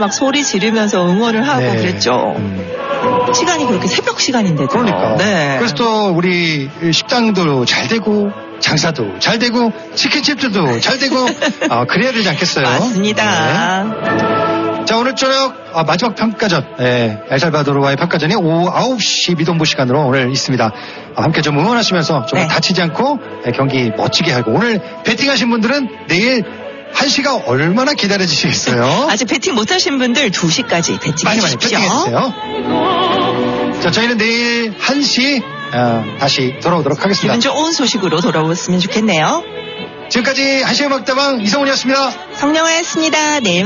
막 소리 지르면서 응원을 하고 네. 그랬죠. 시간이 그렇게 새벽 시간인데도. 그러니까. 네. 그래서 또 우리 식당도 잘 되고 장사도 잘 되고 치킨집도 잘 되고 그래야 되지 않겠어요? 맞습니다. 네. 자, 오늘 저녁 마지막 평가전, 엘살바도르와의 평가전이 오후 9시 미동부 시간으로 오늘 있습니다. 함께 좀 응원하시면서 좀 네. 다치지 않고 경기 멋지게 하고, 오늘 배팅하신 분들은 내일 1시가 얼마나 기다려지시겠어요? 아직 배팅 못하신 분들 2시까지 배팅해 많이 주십시오. 배팅해주세요. 자, 저희는 내일 1시 다시 돌아오도록 하겠습니다. 기분 좋은 소식으로 돌아오셨으면 좋겠네요. 지금까지 한시의 음악다방 이성훈이었습니다. 성령아였습니다. 내일